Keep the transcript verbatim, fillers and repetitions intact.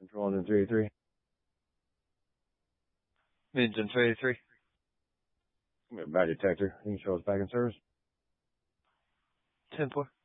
Control engine three eighty-three. Engine three eighty-three. Battery detector. You can show us back in service. ten four.